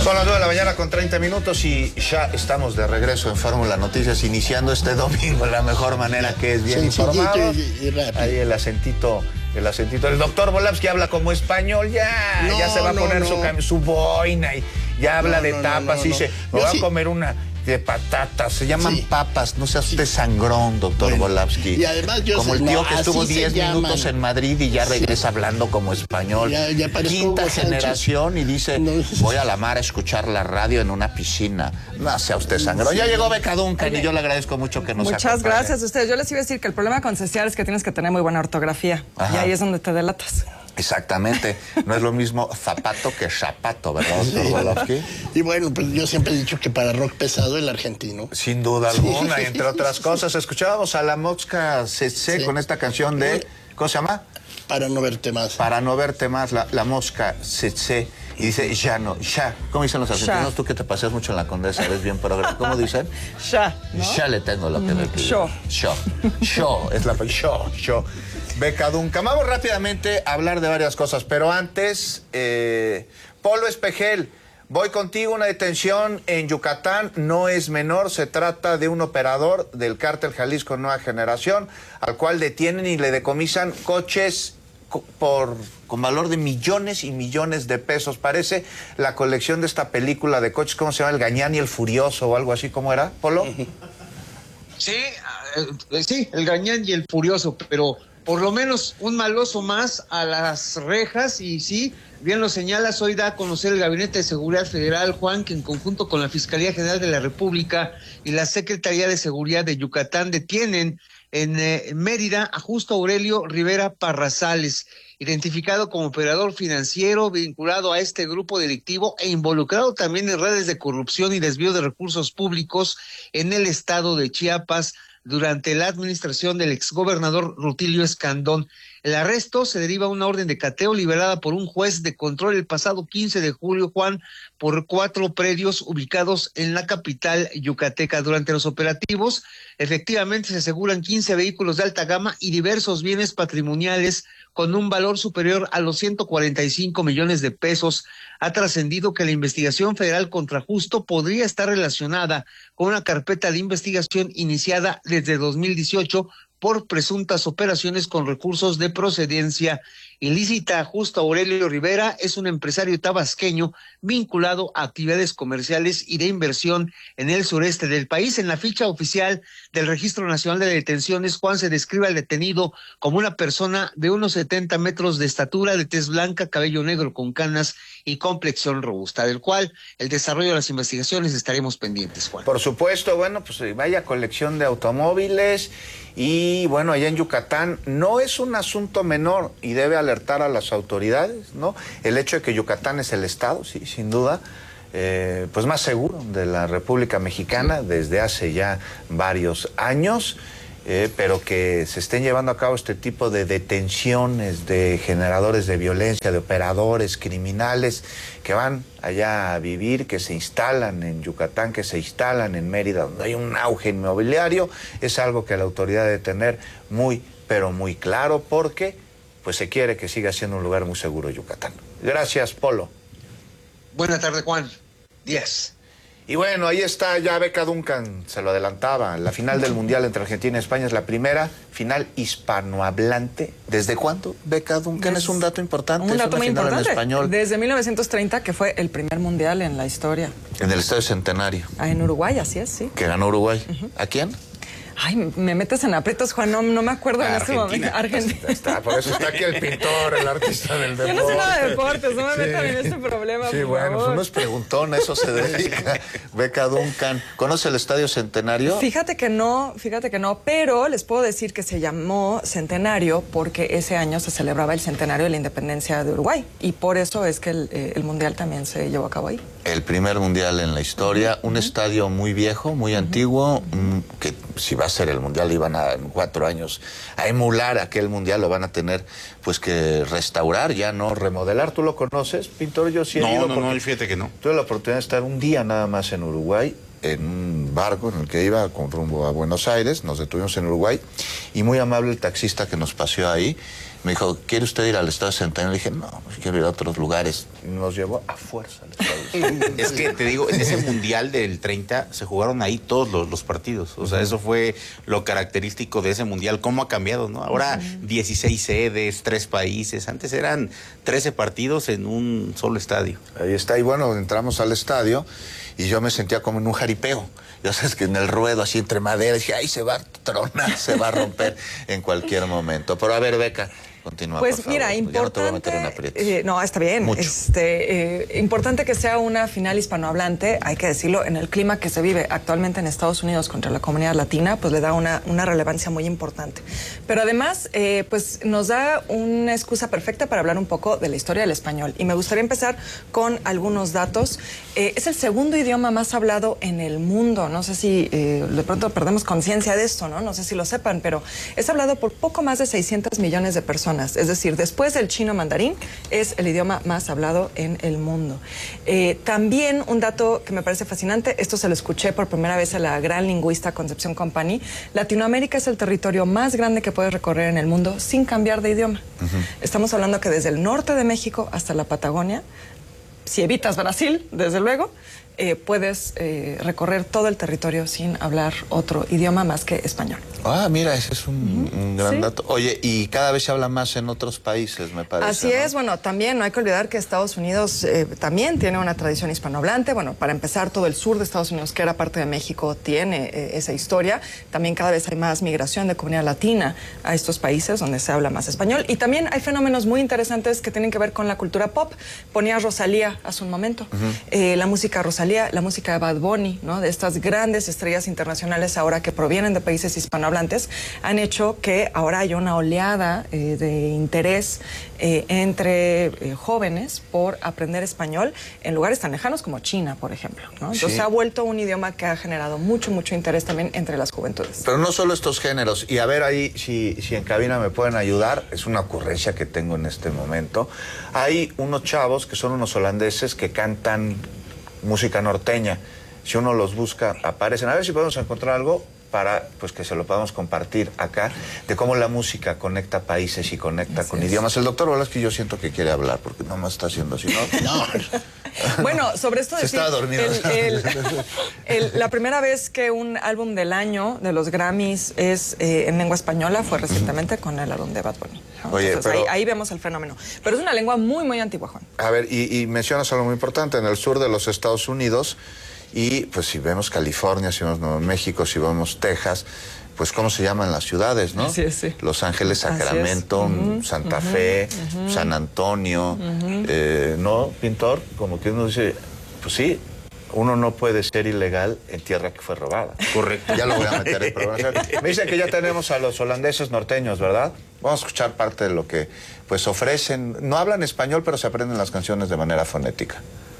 Son las 9 de la mañana con 30 minutos y ya estamos de regreso en Fórmula Noticias, iniciando este domingo de la mejor manera, que es bien informado. Ahí el acentito del doctor Volapsky habla como español, ya se va a poner su boina y ya habla de tapas y dice, me voy a comer una de patatas, se llaman papas, no sea usted sangrón, doctor Volapsky. Y además como el tío que estuvo 10 minutos en Madrid y ya regresa hablando como español. Ya Quinta generación y dice, voy a la mar a escuchar la radio en una piscina. No sea usted sangrón. Ya llegó Beca Duncan y yo le agradezco mucho que nos acompañe. Muchas gracias a ustedes. Yo les iba a decir que el problema con Ceciar es que tienes que tener muy buena ortografía. Ajá. Y ahí es donde te delatas. Exactamente, no es lo mismo zapato que zapato, ¿verdad, doctor Volapsky? Y bueno, pues yo siempre he dicho que para rock pesado el argentino. Sin duda alguna, y entre otras cosas. Escuchábamos a la Mosca CC con esta canción de, ¿cómo se llama? Para no verte más. Para no verte más, la Mosca CC. Y dice, ya. ¿Cómo dicen los argentinos? Ya. Tú que te paseas mucho en la Condesa, eres bien progreso. ¿Cómo dicen? Ya, ¿no? Ya le tengo lo que me pido. Yo. Es la yo. Beca Duncan. Vamos rápidamente a hablar de varias cosas, pero antes, Polo Espejel, voy contigo. Una detención en Yucatán no es menor. Se trata de un operador del cártel Jalisco Nueva Generación, al cual detienen y le decomisan coches con valor de millones y millones de pesos. Parece la colección de esta película de coches, ¿cómo se llama? El Gañán y el Furioso o algo así, ¿cómo era, Polo? Sí, el Gañán y el Furioso, pero por lo menos un maloso más a las rejas. Y sí, bien lo señalas, hoy da a conocer el Gabinete de Seguridad Federal, Juan, que en conjunto con la Fiscalía General de la República y la Secretaría de Seguridad de Yucatán detienen en Mérida a Justo Aurelio Rivera Parrazales, identificado como operador financiero vinculado a este grupo delictivo e involucrado también en redes de corrupción y desvío de recursos públicos en el estado de Chiapas durante la administración del exgobernador Rutilio Escandón. El arresto se deriva de una orden de cateo liberada por un juez de control el pasado 15 de julio, Juan, por 4 predios ubicados en la capital yucateca. Durante los operativos, efectivamente se aseguran 15 vehículos de alta gama y diversos bienes patrimoniales con un valor superior a los 145 millones de pesos. Ha trascendido que la investigación federal contra Justo podría estar relacionada con una carpeta de investigación iniciada desde 2018 por presuntas operaciones con recursos de procedencia ilícita. Justo Aurelio Rivera es un empresario tabasqueño vinculado a actividades comerciales y de inversión en el sureste del país. En la ficha oficial del Registro Nacional de Detenciones, Juan, se describe al detenido como una persona de unos 70 metros de estatura, de tez blanca, cabello negro con canas y complexión robusta, del cual el desarrollo de las investigaciones estaremos pendientes, Juan. Por supuesto, bueno, pues vaya colección de automóviles. Y bueno, allá en Yucatán no es un asunto menor y debe alertar a las autoridades, ¿no? El hecho de que Yucatán es el estado, sí, sin duda, pues más seguro de la República Mexicana desde hace ya varios años, pero que se estén llevando a cabo este tipo de detenciones de generadores de violencia, de operadores criminales que van allá a vivir, que se instalan en Yucatán, que se instalan en Mérida, donde hay un auge inmobiliario, es algo que la autoridad debe tener muy, pero muy claro, porque pues se quiere que siga siendo un lugar muy seguro Yucatán. Gracias, Polo. Buenas tardes, Juan. 10. Y bueno, ahí está ya Beca Duncan, se lo adelantaba. La final del Mundial entre Argentina y España es la primera final hispanohablante. ¿Desde cuándo, Beca Duncan? Es un dato importante. Un dato muy importante. En español. Desde 1930, que fue el primer mundial en la historia. En el Estadio Centenario. En Uruguay, así es, sí. Que ganó Uruguay. ¿A quién? Ay, me metes en aprietos, Juan, no me acuerdo en este momento. Argentina. Por eso está aquí el pintor, el artista del deporte. Yo no sé nada de deportes, no me metan en este problema, sí, por bueno, favor. pues uno es preguntón, eso se dedica. Beca Duncan, ¿conoce el Estadio Centenario? Fíjate que no, pero les puedo decir que se llamó Centenario porque ese año se celebraba el centenario de la independencia de Uruguay y por eso es que el Mundial también se llevó a cabo ahí. El primer Mundial en la historia, un estadio muy viejo, muy antiguo, que si va a ser el Mundial iban a en 4 años a emular aquel Mundial, lo van a tener pues que restaurar, ya no remodelar. ¿Tú lo conoces, pintor? Yo sí he ido. No, fíjate que no. Tuve la oportunidad de estar un día nada más en Uruguay, en un barco en el que iba con rumbo a Buenos Aires, nos detuvimos en Uruguay y muy amable el taxista que nos paseó ahí. Me dijo, ¿quiere usted ir al Estadio Centenario? Le dije, no, quiero ir a otros lugares. Y nos llevó a fuerza al Estadio. Es que te digo, en ese Mundial del 30 se jugaron ahí todos los partidos. O sea, eso fue lo característico de ese Mundial. ¿Cómo ha cambiado, no? Ahora 16 sedes, 3 países. Antes eran 13 partidos en un solo estadio. Ahí está. Y bueno, entramos al estadio y yo me sentía como en un jaripeo. Ya sabes que en el ruedo, así entre madera, dije, ay, se va a tronar, se va a romper en cualquier momento. Pero a ver, Beca, continúa, pues por favor. mira, importante. Ya no te voy a meter en aprietos. No, está bien. Mucho. Importante que sea una final hispanohablante, hay que decirlo, en el clima que se vive actualmente en Estados Unidos contra la comunidad latina, pues le da una relevancia muy importante. Pero además, pues nos da una excusa perfecta para hablar un poco de la historia del español. Y me gustaría empezar con algunos datos. Es el segundo idioma más hablado en el mundo. No sé si de pronto perdemos conciencia de esto, ¿no? No sé si lo sepan, pero es hablado por poco más de 600 millones de personas. Es decir, después del chino mandarín, es el idioma más hablado en el mundo. También un dato que me parece fascinante, esto se lo escuché por primera vez a la gran lingüista Concepción Company, Latinoamérica es el territorio más grande que puedes recorrer en el mundo sin cambiar de idioma. Estamos hablando que desde el norte de México hasta la Patagonia, si evitas Brasil, desde luego, puedes recorrer todo el territorio sin hablar otro idioma más que español. Ah, mira, ese es un gran dato. Oye, y cada vez se habla más en otros países, me parece. Así es, bueno, también no hay que olvidar que Estados Unidos también tiene una tradición hispanohablante. Bueno, para empezar, todo el sur de Estados Unidos, que era parte de México, tiene esa historia. También cada vez hay más migración de comunidad latina a estos países donde se habla más español. Y también hay fenómenos muy interesantes que tienen que ver con la cultura pop. Ponía Rosalía hace un momento. La música Rosalía, la música de Bad Bunny, ¿no? De estas grandes estrellas internacionales ahora que provienen de países hispanohablantes, han hecho que ahora haya una oleada de interés entre jóvenes por aprender español en lugares tan lejanos como China, por ejemplo, ¿no? Entonces Sí. se ha vuelto un idioma que ha generado mucho interés también entre las juventudes. Pero no solo estos géneros. Y a ver ahí, si en cabina me pueden ayudar, es una ocurrencia que tengo en este momento. Hay unos chavos que son unos holandeses que cantan música norteña. Si uno los busca, aparecen. A ver si podemos encontrar algo para pues que se lo podamos compartir acá, de cómo la música conecta países y conecta con idiomas. El doctor Volaski yo siento que quiere hablar, porque nomás está haciendo así, ¿no? No. Bueno, sobre esto Se estaba dormido. La primera vez que un álbum del año de los Grammys es en lengua española fue recientemente con el álbum de Bad Bunny, ¿no? Oye, entonces, pero- ahí vemos el fenómeno. Pero es una lengua muy antigua, Juan. A ver, y mencionas algo muy importante, en el sur de los Estados Unidos, y pues si vemos California, si vemos Nuevo México, si vemos Texas, pues cómo se llaman las ciudades, ¿no? Así es, sí. Los Ángeles, Así es. Sacramento, Santa Fe, San Antonio, ¿no, pintor? Como que uno dice, pues sí, uno no puede ser ilegal en tierra que fue robada. Correcto. Ya lo voy a meter en programa. Me dicen que ya tenemos a los holandeses norteños, ¿verdad? Vamos a escuchar parte de lo que pues ofrecen. No hablan español, pero se aprenden las canciones de manera fonética.